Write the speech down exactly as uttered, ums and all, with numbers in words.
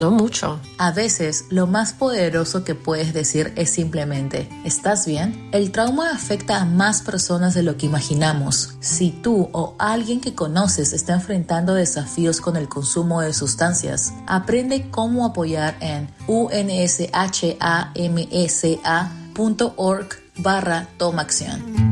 No mucho. A veces, lo más poderoso que puedes decir es simplemente, ¿estás bien? El trauma afecta a más personas de lo que imaginamos. Si tú o alguien que conoces está enfrentando desafíos con el consumo de sustancias, aprende cómo apoyar en unshmsa punto org barra toma acción.